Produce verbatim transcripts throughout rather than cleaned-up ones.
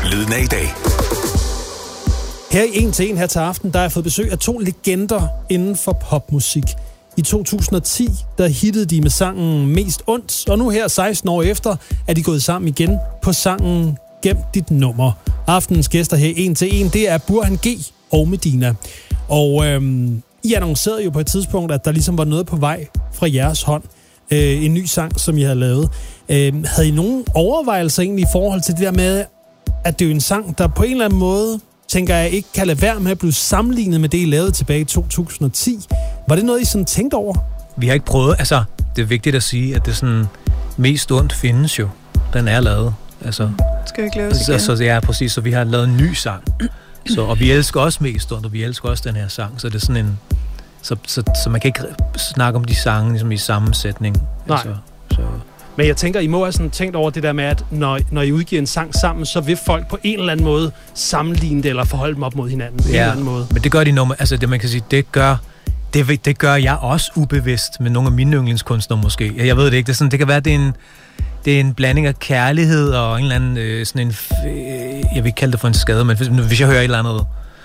Lyden af i dag. Her i En til En her til aften, der har jeg fået besøg af to legender inden for popmusik. I to tusind og ti, der hittede de med sangen Mest Ondt, og nu her seksten år efter, er de gået sammen igen på sangen Gem dit nummer. Aftenens gæster her i En til En, det er Burhan G og Medina. Og øhm, I annoncerede jo på et tidspunkt, at der ligesom var noget på vej fra jeres hånd. Øh, en ny sang, som I havde lavet. Øh, havde I nogen overvejelser egentlig i forhold til det der med, at det er jo en sang, der på en eller anden måde, tænker jeg, ikke kan lade være med at blive sammenlignet med det, I lavede tilbage i to tusind og ti. Var det noget, I sådan tænkte over? Vi har ikke prøvet, altså, det er vigtigt at sige, at det sådan, Mest Ondt findes jo. Den er lavet. Altså, skal vi ikke lave det igen? Så, så ja, præcis, så vi har lavet en ny sang. Så, og vi elsker også Mest Ondt, og vi elsker også den her sang, så det er sådan en, så, så, så man kan ikke snakke om de sange ligesom i sammensætning. Nej. Altså, så. Men jeg tænker, I må have sådan tænkt over det der med, at når, når I udgiver en sang sammen, så vil folk på en eller anden måde sammenligne det, eller forholde dem op mod hinanden på ja, en eller anden måde. Men det gør de nummer, altså det man kan sige, det gør, det, det gør jeg også ubevidst med nogle af mine yndlingskunstnere måske. Jeg ved det ikke, det, er sådan, det kan være, det er en, det er en blanding af kærlighed og en eller anden, øh, sådan en, øh, jeg vil ikke kalde det for en skade, men hvis, hvis jeg hører et eller andet,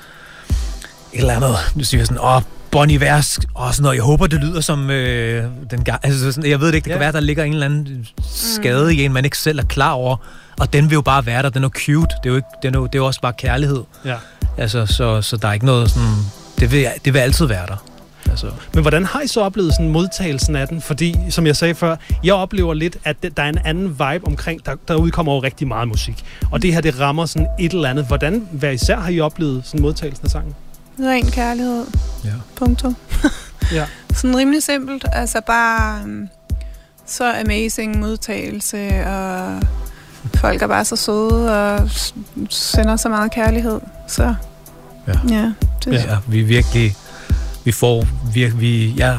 et eller andet, nu siger jeg sådan, åh, Bon Iver, og sådan noget. Jeg håber, det lyder som øh, den gang. Altså, sådan, jeg ved det ikke, det kan ja. være, der ligger en eller anden skade mm. i en, man ikke selv er klar over. Og den vil jo bare være der. Den er cute. Det er jo, ikke, det er jo, det er jo også bare kærlighed. Ja. Altså, så, så der er ikke noget sådan... Det vil, det vil altid være der. Altså. Men hvordan har I så oplevet sådan modtagelsen af den? Fordi, som jeg sagde før, jeg oplever lidt, at der er en anden vibe omkring, der, der udkommer over rigtig meget musik. Og det her, det rammer sådan et eller andet. Hvordan, hvad især har I oplevet sådan modtagelsen af sangen? Ren kærlighed. Ja. Punktum. Ja. Sådan rimelig simpelt. Altså bare um, så amazing modtagelse, og folk er bare så søde og sender så meget kærlighed. Så ja, ja, det ja vi virkelig, vi får virkelig, vi, ja,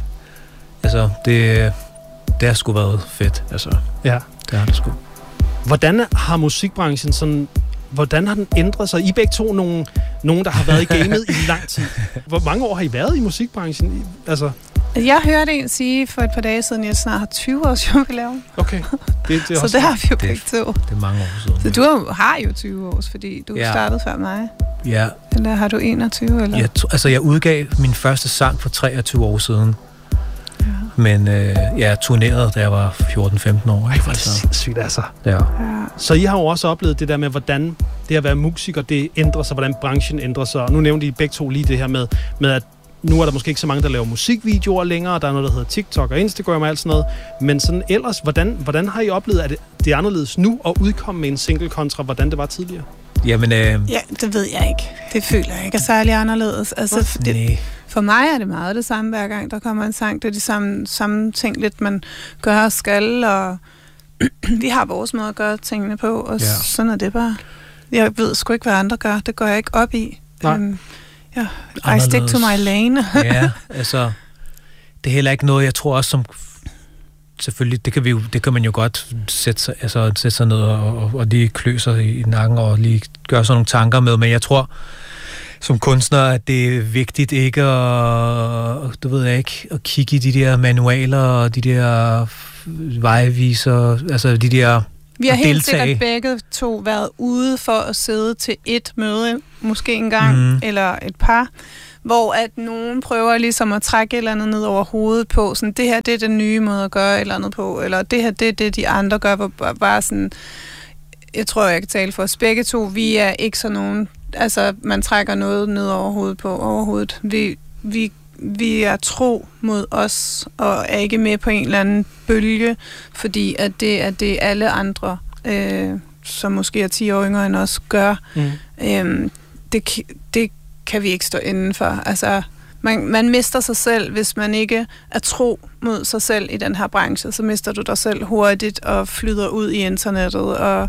altså det, det har sgu været fedt. Altså, ja, det har det sgu. Hvordan har musikbranchen sådan, hvordan har den ændret sig? I begge to nogen, nogen der har været i gamet i lang tid. Hvor mange år har I været i musikbranchen? Altså... Jeg hørte en sige for et par dage siden, at jeg snart har tyve års jubilæum. Okay. Det, det er så det har vi jo begge to. Det er mange år siden. Så du har jo tyve års, fordi du ja. startede før mig. Ja. Eller har du enogtyve? Eller? Jeg, altså, jeg udgav min første sang for treogtyve år siden. Ja. Men øh, jeg turnerede, da jeg var fjorten femten år. Ej, hvor er det sindssygt, altså. Ja. Ja. Så I har jo også oplevet det der med, hvordan det at være musiker, det ændrer sig, hvordan branchen ændrer sig. Og nu nævnte I begge to lige det her med, med at nu er der måske ikke så mange, der laver musikvideoer længere. Der er noget, der hedder TikTok og Instagram og alt sådan noget. Men sådan ellers, hvordan, hvordan har I oplevet, at det, det er anderledes nu at udkomme med en single kontra, hvordan det var tidligere? Jamen, øh... ja, det ved jeg ikke. Det føler jeg ikke er særlig anderledes. Altså, det, for mig er det meget det samme, hver gang der kommer en sang. Det er de samme, samme ting, lidt man gør og skal, og vi har vores måde at gøre tingene på, og ja. sådan er det bare. Jeg ved sgu ikke, hvad andre gør. Det går jeg ikke op i. Nej. Um, ja, I stick to my lane. Ja, altså, det er heller ikke noget, jeg tror også, som selvfølgelig, det kan, vi jo, det kan man jo godt sætte sig, altså, sætte sig ned og, og, og lige klø sig i, i nakken og lige gøre sådan nogle tanker med, men jeg tror som kunstner, at det er vigtigt ikke at, du ved jeg ikke, at kigge i de der manualer og de der vejviser, altså de der vi har helt sikkert begge to været ude for at sidde til et møde, måske en gang, mm. eller et par, hvor at nogen prøver ligesom at trække et eller andet ned over hovedet på, sådan, det her, det er den nye måde at gøre et eller andet på, eller det her, det er det, de andre gør, hvor bare sådan, jeg tror, jeg kan tale for os begge to, vi er ikke sådan nogen, altså, man trækker noget ned over hovedet på overhovedet. Vi, vi, vi er tro mod os, og er ikke med på en eller anden bølge, fordi at det er det, alle andre, øh, som måske er ti år yngre end os, gør. Mm. Øh, det, det kan vi ikke stå inden for. Altså, man, man mister sig selv, hvis man ikke er tro mod sig selv i den her branche, så mister du dig selv hurtigt og flyder ud i internettet, og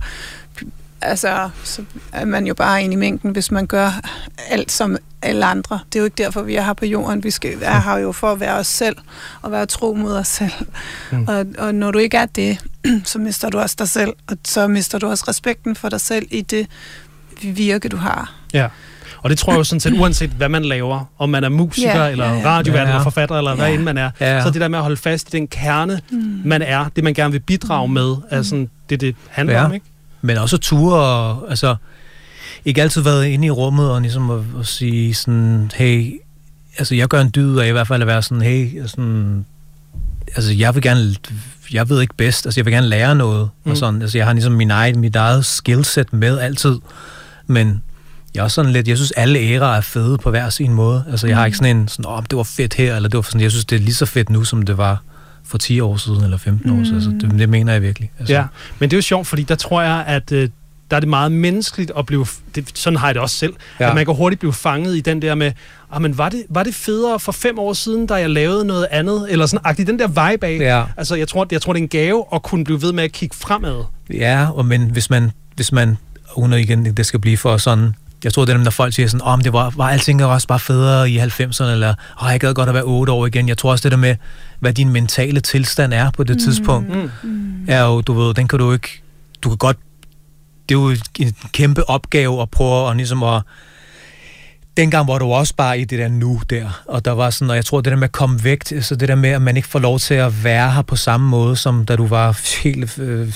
altså, så er man jo bare en i mængden, hvis man gør alt som alle andre. Det er jo ikke derfor, vi er her på jorden. Vi skal være her jo for at være os selv, og være tro mod os selv. Mm. Og, og når du ikke er det, så mister du også dig selv, og så mister du også respekten for dig selv i det virke, du har. Ja. Og det tror jeg jo sådan set, uanset hvad man laver, om man er musiker, yeah, eller yeah, yeah. radiovært, yeah. eller forfatter, eller yeah. hvad end man er, yeah. så det der med at holde fast i den kerne, mm. man er, det man gerne vil bidrage med, er sådan, det det handler ja. om, ikke? men også ture, og altså, ikke altid været inde i rummet, og ligesom at, at sige sådan, hey, altså jeg gør en dyd af i hvert fald at være sådan, hey, sådan, altså jeg vil gerne, jeg ved ikke bedst, altså jeg vil gerne lære noget, mm. og sådan, altså jeg har ligesom min egen, mit eget skillset med altid, men jeg er også sådan lidt, jeg synes alle æraer er fede på hver sin måde, altså jeg har ikke sådan en, sådan, åh, det var fedt her, eller det var sådan, jeg synes det er lige så fedt nu, som det var for ti år siden, eller femten mm. år siden, altså det, det mener jeg virkelig. Altså. Ja, men det er jo sjovt, fordi der tror jeg, at øh, der er det meget menneskeligt at blive, det, sådan har jeg det også selv, ja. At man kan hurtigt blive fanget i den der med, ah, men var det, var det federe for fem år siden, da jeg lavede noget andet, eller sådan agtigt, den der vibe af, ja. Altså jeg tror, jeg tror, det er en gave at kunne blive ved med at kigge fremad. Ja, og men hvis man, hvis man, uden igen, det skal blive for sådan, jeg tror, det er dem, når folk siger sådan, åh, oh, det var, var alting også bare federe i halvfemserne, eller åh, oh, jeg gad godt at være otte år igen. Jeg tror også, det der med, hvad din mentale tilstand er på det mm. tidspunkt, mm. er jo, du ved, den kan du ikke, du kan godt, det er jo en kæmpe opgave at prøve at ligesom at, dengang var du også bare i det der nu der, og der var sådan, og jeg tror, det der med at komme væk, så det der med, at man ikke får lov til at være her på samme måde, som da du var helt øh,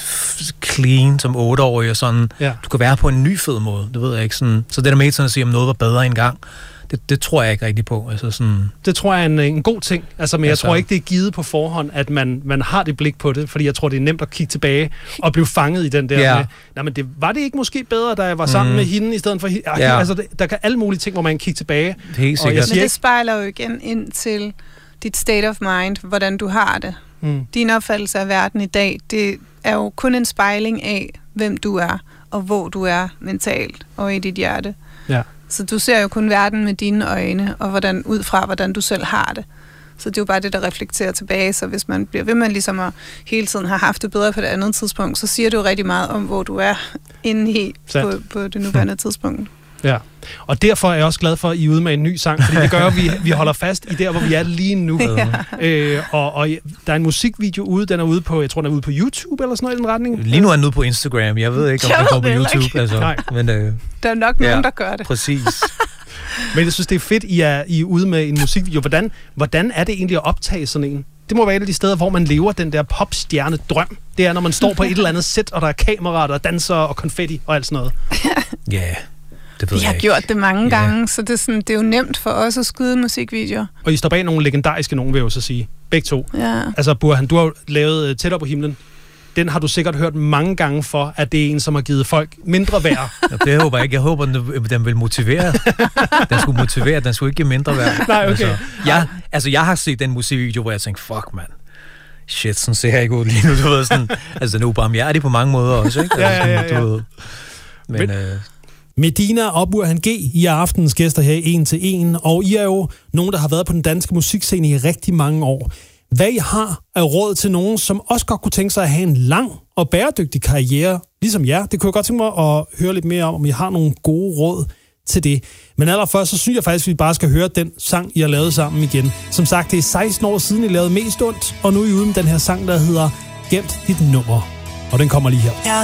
clean som otteårig, og sådan, ja. Du kan være på en ny fed måde, det ved jeg ikke, sådan, så det der med sådan at sige, om noget var bedre engang, det, det tror jeg ikke rigtig på. Altså sådan, det tror jeg er en, en god ting, altså, men altså, jeg tror ikke, det er givet på forhånd, at man, man har det blik på det, fordi jeg tror, det er nemt at kigge tilbage og blive fanget i den der ja. Med, nej, men det, var det ikke måske bedre, da jeg var sammen mm. med hende, i stedet for hende? Ja. Altså, det, der kan alle mulige ting, hvor man kan kigge tilbage. Helt sikkert. Men det spejler jo igen ind til dit state of mind, hvordan du har det. Mm. Din opfattelse af verden i dag, det er jo kun en spejling af, hvem du er, og hvor du er mentalt og i dit hjerte. Ja. Så du ser jo kun verden med dine øjne, og hvordan, ud fra, hvordan du selv har det. Så det er jo bare det, der reflekterer tilbage. Så hvis man bliver ved med ligesom at hele tiden har haft det bedre på det andet tidspunkt, så siger du jo rigtig meget om, hvor du er inde i på, på det nuværende tidspunkt. Ja, og derfor er jeg også glad for, at I er ude med en ny sang, fordi det gør, at vi, vi holder fast i der, hvor vi er lige nu. Ja. Øh, og, og der er en musikvideo ude, den er ude på, jeg tror, den er ude på YouTube eller sådan noget i den retning. Lige nu er den ude på Instagram, jeg ved ikke, om den går på YouTube. Altså. Nej. Men, øh, der er nok nogen, ja, der gør det. Præcis. Men jeg synes, det er fedt, I er, I er ude med en musikvideo. Hvordan, hvordan er det egentlig at optage sådan en? Det må være et af de steder, hvor man lever den der popstjerne-drøm. Det er, når man står på et eller andet sæt, og der er kameraer, der danser og konfetti og alt sådan noget. Ja. Yeah. Vi har gjort det mange yeah. gange, så det er, sådan, det er jo nemt for os at skyde musikvideoer. Og I står bag nogle legendariske nogen, vil jeg jo så sige. Begge to. Ja. Altså, Burhan, du har jo lavet Tættere på himlen. Den har du sikkert hørt mange gange for, at det er en, som har givet folk mindre værd. Det håber jeg ikke. Jeg håber, den, den vil motivere. Den skulle motivere, den skulle ikke give mindre værd. Nej, okay. Altså jeg, altså, jeg har set den musikvideo, hvor jeg tænkte, fuck, mand. Shit, sådan ser jeg ikke ud lige nu. Du ved, sådan, altså, den er ubarmhjertig på mange måder også, ikke? Altså, ja, ja, ja. Du ved. Men... Men øh, Medina og Burhan G, I er aftenens gæster her i En til En, og I er jo nogen, der har været på den danske musikscene i rigtig mange år. Hvad I har af råd til nogen, som også godt kunne tænke sig at have en lang og bæredygtig karriere, ligesom jer, det kunne jeg godt tænke mig at høre lidt mere om, om I har nogle gode råd til det. Men allerførst, så synes jeg faktisk, at vi bare skal høre den sang, I har lavet sammen igen. Som sagt, det er seksten år siden, I lavede Mest Ondt, og nu er I ude med den her sang, der hedder Gemt dit nummer. Og den kommer lige her.